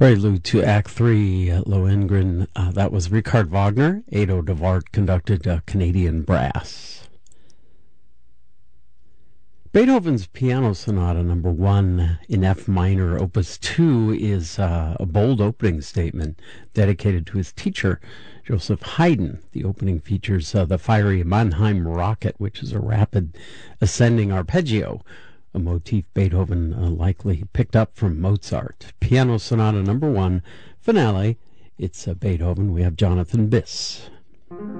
Prelude to Act 3, Lohengrin. That was Richard Wagner. Ado de Wart conducted Canadian brass. Beethoven's Piano Sonata No. 1 in F minor, Opus 2, is a bold opening statement dedicated to his teacher, Joseph Haydn. The opening features the fiery Mannheim rocket, which is a rapid ascending arpeggio, a motif Beethoven likely picked up from Mozart. Piano Sonata No. 1, finale. It's Beethoven. We have Jonathan Biss.